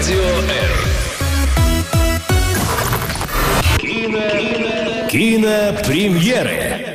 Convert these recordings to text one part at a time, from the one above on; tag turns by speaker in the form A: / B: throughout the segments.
A: Радио R. Кинопремьеры.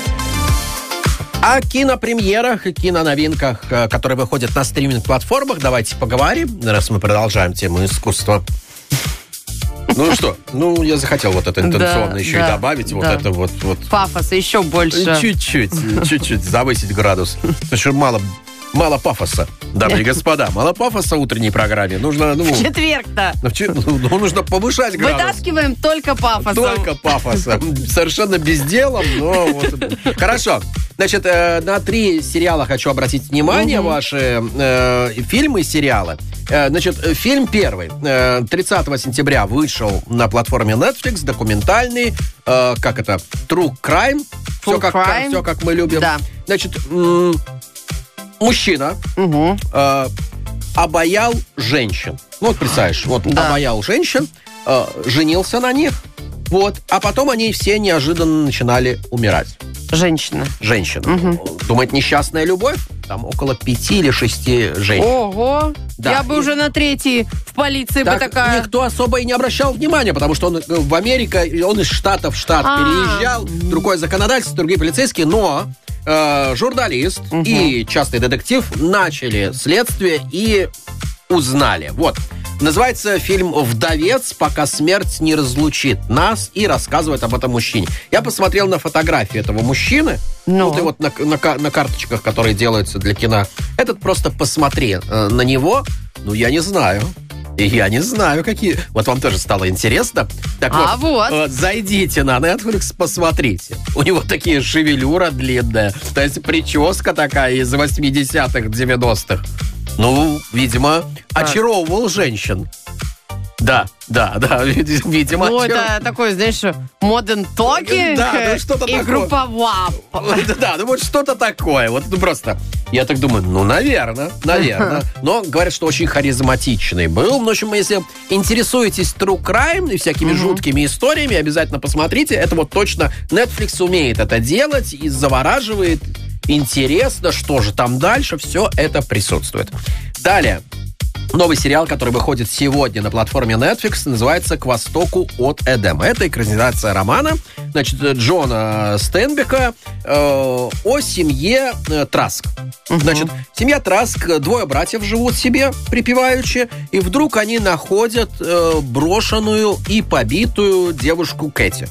B: О кинопремьерах и киноновинках, которые выходят на стриминг-платформах, давайте поговорим, раз мы продолжаем тему искусства. Ну что, я захотел вот это интенционно еще и добавить, вот это вот.
C: Пафоса еще больше.
B: Чуть-чуть завысить градус. Потому что мало пафоса, дамы и господа. Мало пафоса в утренней программе. Нужно,
C: в четверг-то.
B: Нужно повышать градус.
C: Вытаскиваем только пафосом.
B: Только пафоса. Совершенно без дела, но вот. Хорошо. Значит, на 3 сериала хочу обратить внимание ваши фильмы и сериалы. Значит, фильм первый. 30 сентября вышел на платформе Netflix, документальный, True Crime. Все как мы любим.
C: Да.
B: Значит, мужчина обаял женщин. Вот представляешь, обаял женщин, женился на них, а потом они все неожиданно начинали умирать.
C: Женщина.
B: Думает, несчастная любовь? Там около 5 или 6 женщин.
C: Ого!
B: Да.
C: Я бы уже на 3-й в полиции бы такая...
B: Никто особо и не обращал внимания, потому что он в Америке, он из штата в штат переезжал, другое законодательство, другие полицейские, но журналист и частный детектив начали следствие и узнали. Называется фильм «Вдовец, пока смерть не разлучит нас», и рассказывает об этом мужчине. Я посмотрел на фотографии этого мужчины, и на карточках, которые делаются для кино. Этот просто посмотри на него, я не знаю. Я не знаю, какие... вам тоже стало интересно? Так зайдите на Netflix, посмотрите. У него такие шевелюра длинная, то есть прическа такая из 80-х, 90-х. Видимо, очаровывал женщин. Да, видимо.
C: Это такой, знаешь, Modern Talking
B: что-то
C: и группа WAP.
B: Да, что-то такое. Просто, я так думаю, наверное. Но говорят, что очень харизматичный был. В общем, если интересуетесь True Crime и всякими жуткими историями, обязательно посмотрите. Это точно Netflix умеет это делать и завораживает. Интересно, что же там дальше, все это присутствует. Далее. Новый сериал, который выходит сегодня на платформе Netflix, называется «К востоку от Эдема». Это экранизация романа, Джона Стенбека о семье Траск. Семья Траск, 2 братьев живут себе припеваючи, и вдруг они находят брошенную и побитую девушку Кэти.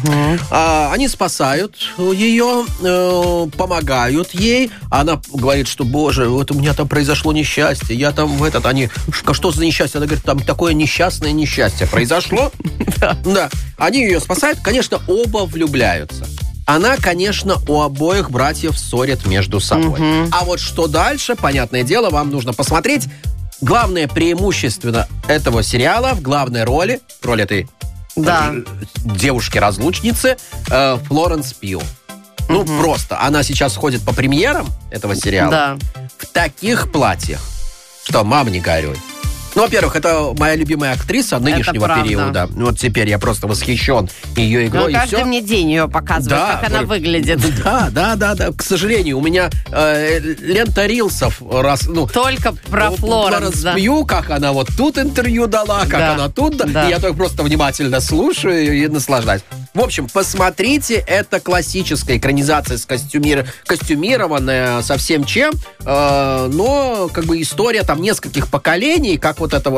B: Они спасают ее, помогают ей. Она говорит, что, боже, у меня там произошло несчастье, я там что за несчастье? Она говорит, там такое несчастное несчастье произошло. Да. Они ее спасают, конечно, оба влюбляются. Она, конечно, у обоих братьев ссорит между собой. А что дальше, понятное дело, вам нужно посмотреть. Главное преимущество этого сериала в главной роли этой девушки-разлучницы Флоренс Пью. Просто. Она сейчас ходит по премьерам этого сериала в таких платьях, что мам не горюй. Во-первых, это моя любимая актриса нынешнего периода. Теперь я просто восхищен ее игрой.
C: Каждый мне день ее показывает, как она выглядит.
B: Да. К сожалению, у меня лента рилсов
C: только про Флоренс.
B: Пью, как она тут интервью дала, как она тут. И я только просто внимательно слушаю и наслаждаюсь. В общем, посмотрите, это классическая экранизация костюмированная совсем чем, но история там нескольких поколений, как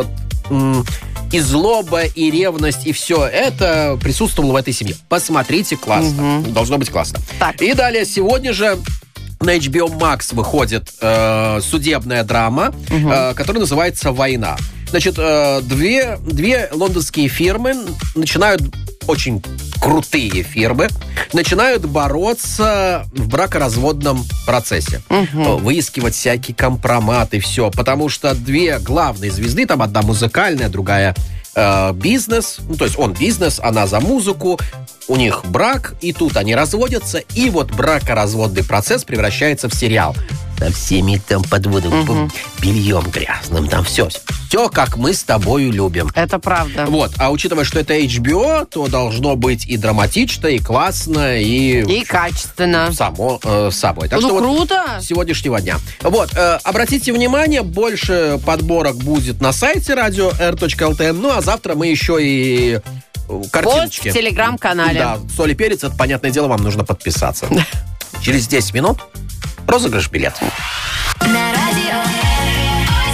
B: и злоба, и ревность, и все это присутствовало в этой семье. Посмотрите, классно. Должно быть классно. И далее, сегодня же на HBO Max выходит судебная драма, которая называется «Война». Значит, две лондонские фирмы очень крутые фирмы, начинают бороться в бракоразводном процессе. Выискивать всякие компроматы, все. Потому что 2 главные звезды, там одна музыкальная, другая бизнес. То есть он бизнес, она за музыку. У них брак, и тут они разводятся. И бракоразводный процесс превращается в сериал. со всеми там подводом, бельем грязным, там все, как мы с тобою любим.
C: Это правда.
B: Вот, а учитывая, что это HBO, то должно быть и драматично, и классно, и
C: качественно.
B: Само собой. Так
C: ну,
B: что
C: круто.
B: Вот сегодняшнего дня. Вот, обратите внимание, больше подборок будет на сайте radio.r.lt. Ну, а завтра мы еще и картиночки.
C: Пост в телеграм-канале.
B: Да, соль и перец, это, понятное дело, вам нужно подписаться. Через 10 минут розыгрыш билетов.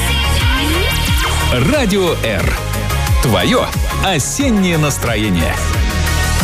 A: Радио R. Твое осеннее настроение.